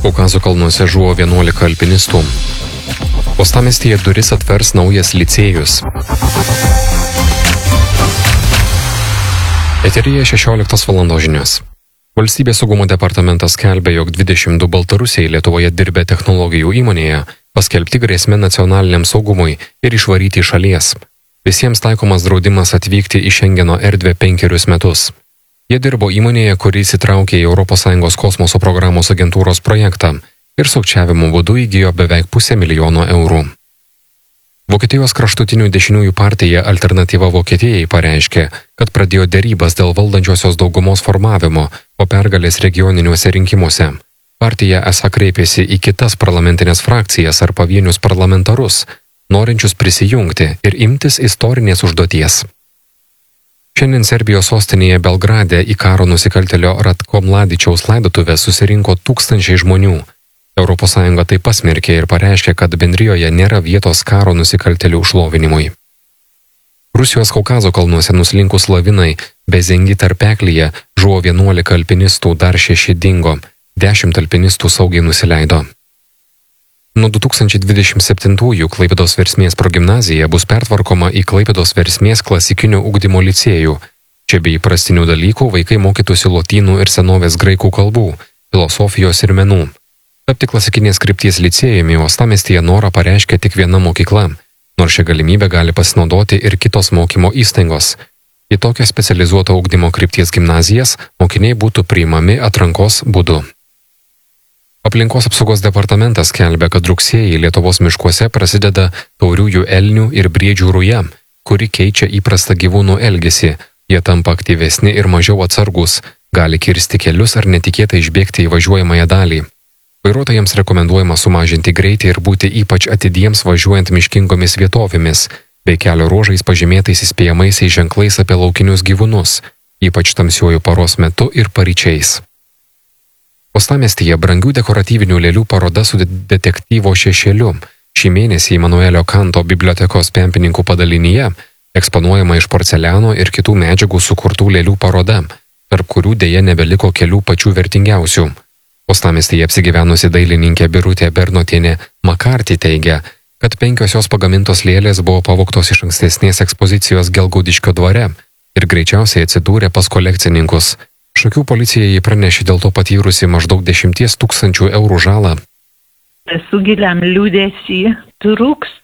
Kaukazo kalnuose žuvo 11 alpinistų. Uostamiestyje duris atvers naujas licėjus. Eteryje 16 val. Žinios. Valstybės saugumo departamentas skelbia, jog 22 baltarusiai Lietuvoje dirbę technologijų įmonėje paskelbti grėsmę nacionaliniam saugumui ir išvaryti iš šalies. Visiems taikomas draudimas atvykti į Šengeno erdvę 5 metus. Jie dirbo įmonėje, kuri įsitraukė į ES kosmoso programos agentūros projektą ir sukčiavimo būdu įgijo beveik 500 000 eurų. Vokietijos kraštutinių dešiniųjų partija Alternatyva Vokietijai pareiškė, kad pradėjo derybas dėl valdančiosios daugumos formavimo po pergalės regioniniuose rinkimuose. Partija esą kreipėsi į kitas parlamentinės frakcijas ar pavienius parlamentarus, norinčius prisijungti ir imtis istorinės užduoties. Šiandien Serbijos sostinėje Belgrade į karo nusikaltėlio Ratko Mladičiaus laidotuvę susirinko tūkstančiai žmonių. ES tai pasmerkė ir pareiškė, kad bendrijoje nėra vietos karo nusikaltėlių šlovinimui. Rusijos Kaukazo kalnuose nuslinkus lavinai Bezengi tarpeklyje žuvo 11 alpinistų, dar 6 dingo, 10 alpinistų saugiai nusileido. Nuo 2027-ųjų Klaipėdos Versmės progimnazija bus pertvarkoma į Klaipėdos Versmės klasikinio ugdymo licėjų. Čia be įprastinių dalykų vaikai mokytųsi lotynų ir senovės graikų kalbų, filosofijos ir menų. Tapti klasikinės krypties licėjumi uostamiestyje norą pareiškia tik viena mokykla, nors šią galimybę gali pasinaudoti ir kitos mokymo įstaigos. Į tokią specializuotą ugdymo krypties gimnazijas mokiniai būtų priimami atrankos būdu. Aplinkos apsaugos departamentas skelbia, kad rugsėjį Lietuvos miškuose prasideda tauriųjų elnių ir briedžių ruja, kuri keičia įprastą gyvūnų elgesį. Jie tampa aktyvesni ir mažiau atsargus, gali kirsti kelius ar netikėtai išbėgti į važiuojamąją dalį. Vairuotojams rekomenduojama sumažinti greitį ir būti ypač atidiems važiuojant miškingomis vietovėmis, bei kelio ruožais pažymėtais įspėjamaisiais ženklais apie laukinius gyvūnus, ypač tamsiuoju paros metu ir paryčiais. Uostamiestyje brangių dekoratyvinių lėlių paroda su detektyvo šešėliu. Šį mėnesį Immanuelio Kanto bibliotekos Pempininkų padalinyje eksponuojama iš porceliano ir kitų medžiagų sukurtų lėlių paroda, tarp kurių dėja nebeliko kelių pačių vertingiausių. Uostamiestyje apsigyvenusi dailininkė Birutė Bernotienė Makarti teigia, kad 5 jos pagamintos lėlės buvo pavogtos iš ankstesnės ekspozicijos Gelgaudiškio dvare ir greičiausiai atsidūrė pas kolekcininkus. Šakių policija jį pranešė dėl to patyrusi maždaug 10 000 eurų žalą. Esu giliam liūdesy, trūks